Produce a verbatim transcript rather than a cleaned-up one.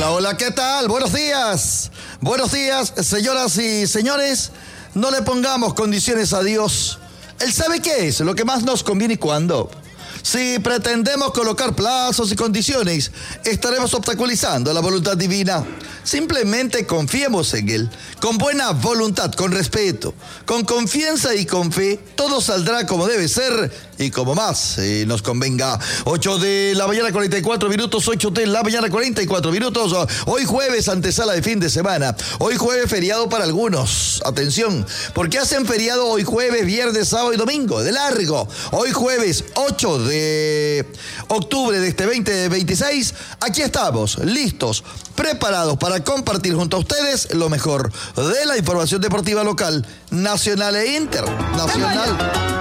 Hola, hola, ¿qué tal? Buenos días. Buenos días, señoras y señores. No le pongamos condiciones a Dios. Él sabe qué es, lo que más nos conviene y cuándo. Si pretendemos colocar plazos y condiciones, estaremos obstaculizando la voluntad divina. Simplemente confiemos en Él, con buena voluntad, con respeto, con confianza y con fe. Todo saldrá como debe ser y como más eh, nos convenga. ocho de la mañana, cuarenta y cuatro minutos, ocho de la mañana, cuarenta y cuatro minutos. Hoy jueves, antesala de fin de semana. Hoy jueves, feriado para algunos. Atención, porque hacen feriado hoy jueves, viernes, sábado y domingo, de largo. Hoy jueves, ocho de octubre de este veinte veintiséis, aquí estamos, listos, preparados para compartir junto a ustedes lo mejor de la información deportiva local, nacional e internacional.